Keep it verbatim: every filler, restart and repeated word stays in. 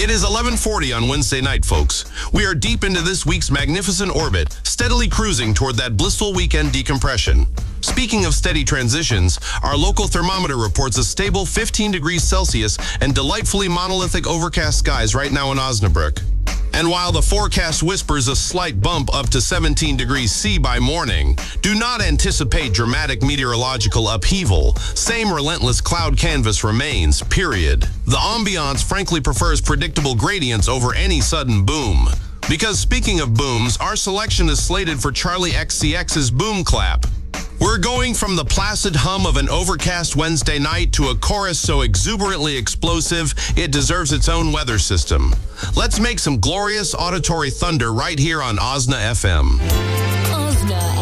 It is eleven forty on Wednesday night, folks. We are deep into this week's magnificent orbit, steadily cruising toward that blissful weekend decompression. Speaking of steady transitions, our local thermometer reports a stable fifteen degrees Celsius and delightfully monolithic overcast skies right now in Osnabrück. And while the forecast whispers a slight bump up to seventeen degrees C by morning, do not anticipate dramatic meteorological upheaval. Same relentless cloud canvas remains, period. The ambiance frankly prefers predictable gradients over any sudden boom. Because speaking of booms, our selection is slated for Charli X C X's Boom Clap. We're going from the placid hum of an overcast Wednesday night to a chorus so exuberantly explosive it deserves its own weather system. Let's make some glorious auditory thunder right here on Osna F M. Osna